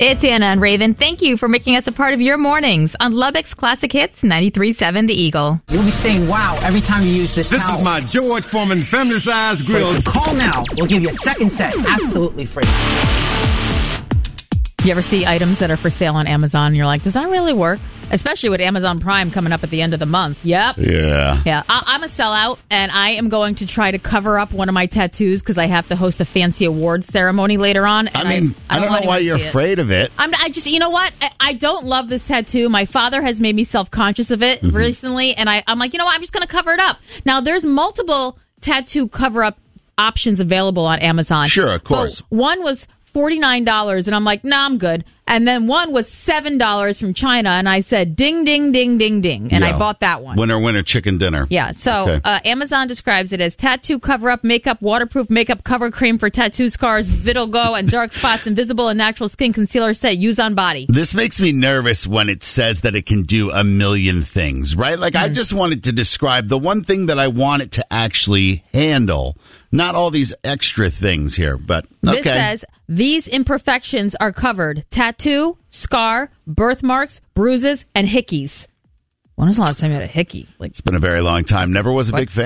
It's Anna and Raven. Thank you for making us a part of your mornings on Lubbock's Classic Hits 93.7 The Eagle. You'll be saying wow every time you use this towel. This is my George Foreman family-sized grill. Call now. We'll give you a second set absolutely free. You ever see items that are for sale on Amazon and you're like, does that really work? Especially with Amazon Prime coming up at the end of the month. Yep. Yeah. I'm a sellout, and I am going to try to cover up one of my tattoos because I have to host a fancy awards ceremony later on. And I don't know why you're afraid of it. I just, you know what? I don't love this tattoo. My father has made me self-conscious of it recently, and I'm like, you know what? I'm just going to cover it up. Now, there's multiple tattoo cover-up options available on Amazon. Sure, of course. But one was $49, and I'm like, nah, I'm good. And then one was $7 from China, and I said, ding, ding, ding, ding, ding. And I bought that one. Winner, chicken dinner. Yeah, so Amazon describes it as tattoo cover-up, makeup, waterproof makeup cover cream for tattoo scars, vitiligo, and dark spots, invisible and natural skin concealer set, use on body. This makes me nervous when it says that it can do a million things, right? Like, I just wanted to describe the one thing that I want it to actually handle, not all these extra things here, but okay. This says, these imperfections are covered. Tattoo, scar, birthmarks, bruises, and hickeys. When was the last time you had a hickey? It's been a very long time. Never was a big fan.